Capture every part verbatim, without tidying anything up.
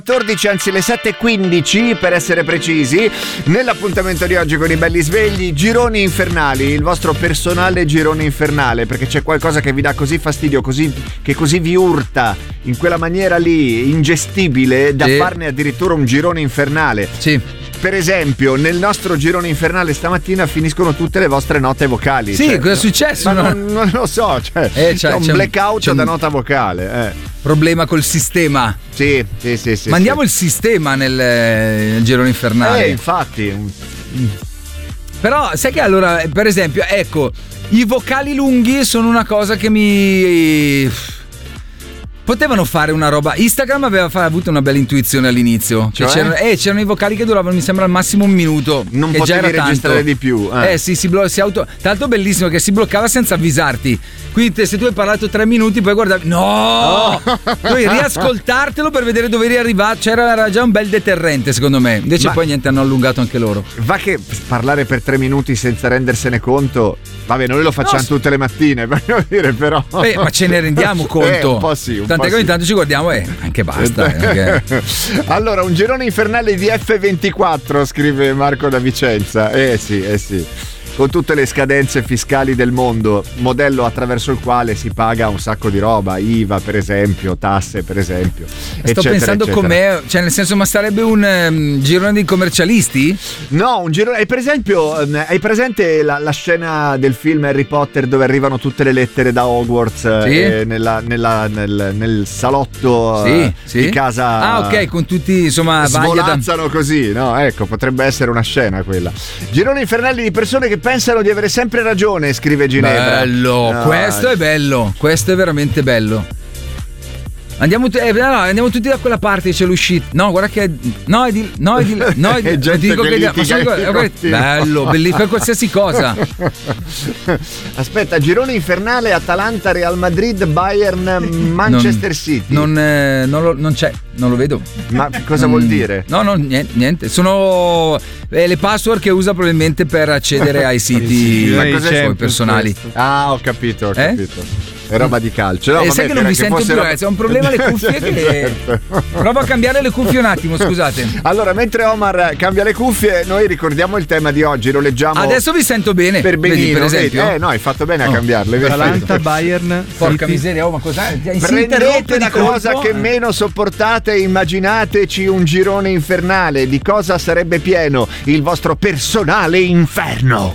quattordici, anzi le sette e quindici per essere precisi. Nell'appuntamento di oggi con i belli svegli, gironi infernali, il vostro personale girone infernale, perché c'è qualcosa che vi dà così fastidio, così, che così vi urta in quella maniera lì ingestibile da sì. farne addirittura un girone infernale. Sì. Per esempio, nel nostro girone infernale stamattina finiscono tutte le vostre note vocali. Sì, cioè, cosa è successo? Ma non, non lo so, cioè, eh, c'è un c'è blackout un, c'è da un nota vocale. Eh. Problema col sistema. Sì, sì, sì, sì. Mandiamo sì. il sistema nel, nel girone infernale. Eh, infatti. Però, sai che allora, per esempio, ecco, i vocali lunghi sono una cosa che mi... Potevano fare una roba. Instagram aveva fa, avuto una bella intuizione all'inizio. Cioè, cioè? C'erano, eh, c'erano i vocali che duravano, mi sembra, al massimo un minuto. Non che potevi già era registrare tanto. di più. Eh, eh sì, si, blo- si auto. Tra l'altro, bellissimo che si bloccava senza avvisarti. Quindi, te, se tu hai parlato tre minuti, poi guardavi. No! Oh. Dovevi riascoltartelo per vedere dove eri arrivato. C'era era già un bel deterrente, secondo me. Invece, ma poi niente, hanno allungato anche loro. Va che parlare per tre minuti senza rendersene conto. Vabbè, noi lo facciamo no, tutte le mattine, voglio dire, però. Beh, ma ce ne rendiamo conto. Eh, un po' sì, un Tant'è po' che ogni sì. tanto ci guardiamo e anche basta. eh, perché... Allora, un girone infernale di F ventiquattro, scrive Marco da Vicenza. Eh sì, eh sì. Con tutte le scadenze fiscali del mondo, modello attraverso il quale si paga un sacco di roba, I V A per esempio, tasse per esempio. Sto eccetera, pensando eccetera. com'è, cioè nel senso, ma sarebbe un um, girone di commercialisti? No, un girone. Hai per esempio, hai presente la, la scena del film Harry Potter dove arrivano tutte le lettere da Hogwarts sì? eh, nella, nella, nel, nel salotto sì, eh, sì. di casa? Ah, ok, con tutti insomma svolazzano da... così, no? Ecco, potrebbe essere una scena quella. Girone infernali di persone che pensano di avere sempre ragione, scrive Ginevra. Bello, no, questo è bello, questo è veramente bello. Andiamo, eh, no, andiamo tutti da quella parte, c'è l'uscita. No, guarda che è, no, è di no, è di no, è di, è ti dico che che ma sono, eh, bello, bellissimo, per qualsiasi cosa. Aspetta, girone infernale Atalanta, Real Madrid, Bayern, Manchester non, City. Non, eh, non, lo, non c'è, non lo vedo. Ma cosa non, vuol dire? No, no, niente, niente. Sono eh, le password che usa probabilmente per accedere ai siti sì, personali. Questo. Ah, ho capito, ho eh? capito. È roba di calcio. No, eh, vabbè, sai che non vi sento più, fossero... ragazzi. Ho un problema alle cuffie che. Provo a cambiare le cuffie un attimo, scusate. Allora, mentre Omar cambia le cuffie, noi ricordiamo il tema di oggi. Lo leggiamo. Adesso vi sento bene. Per Benino, vedi, per esempio. Eh, no, hai fatto bene oh. a cambiarle. Atalanta, Bayern. Porca City. miseria, oh, ma cos'è? Prendete la cosa che meno sopportate, immaginateci un girone infernale. Di cosa sarebbe pieno il vostro personale inferno?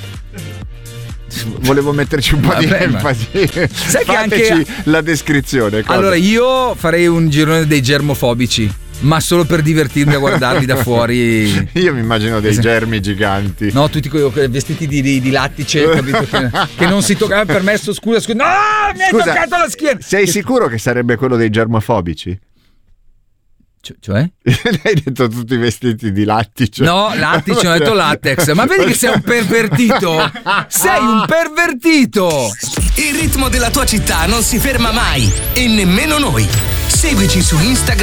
Volevo metterci un po' Vabbè, di enfasi. Sai che Fateci anche la descrizione. Cosa? Allora, io farei un girone dei germofobici, ma solo per divertirmi a guardarli da fuori. Io mi immagino dei germi giganti. No, tutti quei vestiti di, di, di lattice, capito? Che, che non si toccava. Permesso, scusa, scusa. No, mi hai scusa, toccato la schiena. Sei sicuro che sarebbe quello dei germofobici? Cioè? Hai detto tutti i vestiti di lattice. No, lattice, ho detto latex. Ma vedi che sei un pervertito? Sei un pervertito. Il ritmo della tua città non si ferma mai e nemmeno noi. Seguici su Instagram